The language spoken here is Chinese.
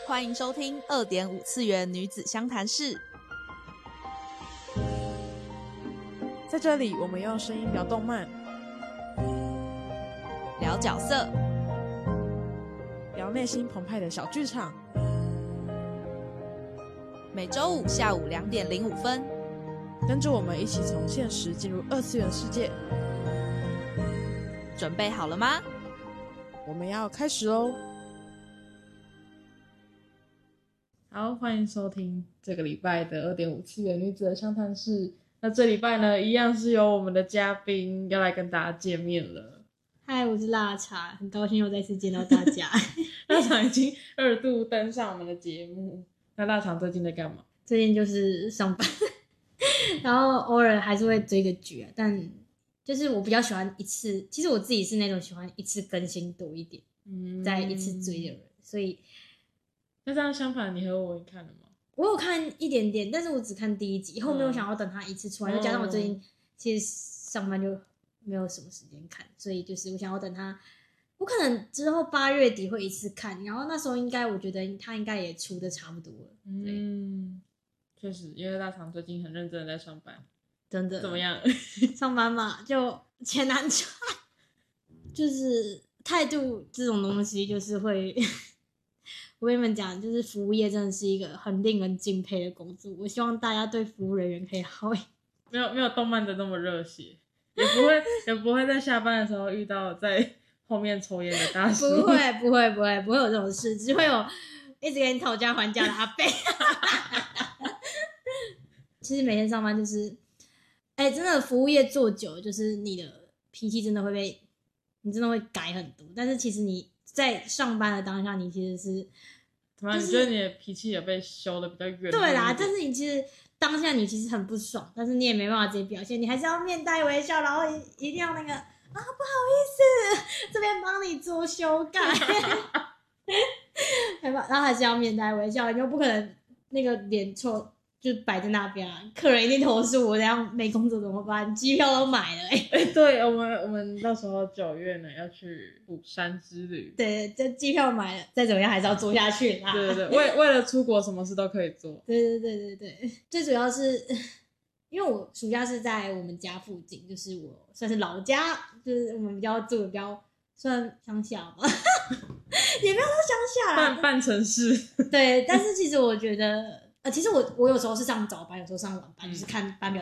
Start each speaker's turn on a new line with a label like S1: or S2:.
S1: 欢迎收听2.5次元女子相谈室。
S2: 在这里，我们用声音聊动漫，
S1: 聊角色，
S2: 聊内心澎湃的小剧场。
S1: 每周五下午2点05分，
S2: 跟着我们一起从现实进入2次元世界。
S1: 准备好了吗？
S2: 我们要开始喽！好，欢迎收听这个礼拜的2.5次元女子的相谈室。那这礼拜呢，一样是由我们的嘉宾要来跟大家见面了。
S3: 嗨，我是腊茶，很高兴又再次见到大家。
S2: 腊肠已经2度登上我们的节目。那腊肠最近在干嘛？
S3: 最近就是上班，然后偶尔还是会追个剧啊，但就是我比较喜欢一次，其实我自己是那种喜欢一次更新多一点，再一次追的人，所以
S2: 那这样相反，你和我看了吗？
S3: 我有看一点点，但是我只看第一集，后面我想要等它一次出来，又加上我最近其实上班就没有什么时间看，所以就是我想要等它，我可能之后8月底会一次看，然后那时候应该我觉得它应该也出的差不多了。
S2: 确实，因为大肠最近很认真的在上班。
S3: 真的
S2: 怎么样？
S3: 上班嘛，就钱难赚，就是态度这种东西，就是会。我跟你们讲，就是服务业真的是一个很令人敬佩的工作。我希望大家对服务人员可以好一点。
S2: 没有动漫的那么热血，也不会在下班的时候遇到在后面抽烟的大叔。
S3: 不会有这种事，只会有一直跟你讨价还价的阿伯。其实每天上班就是。真的服务业做久，就是你的脾气真的会你真的会改很多。但是其实你在上班的当下，你其实是，
S2: 你觉得你的脾气也被修的比较圆？
S3: 对啦，但是你其实当下你其实很不爽，但是你也没办法直接表现，你还是要面带微笑，然后一定要那个啊，不好意思，这边帮你做修改，然后还是要面带微笑，你又不可能那个脸臭。就摆在那边啊，客人一定投诉我，这样没工作怎么办？机票都买了
S2: 对，我们到时候9月呢要去釜山之旅。
S3: 对，这机票买了，再怎么样还是要做下去啦。
S2: 对，为了出国，什么事都可以做。
S3: 对，最主要是因为我暑假是在我们家附近，就是我算是老家，就是我们住的比较算乡下嘛，也没有到乡下啦，
S2: 半城市。
S3: 对，但是其实我觉得。其实我有时候是上早班，有时候上晚班，就是看班表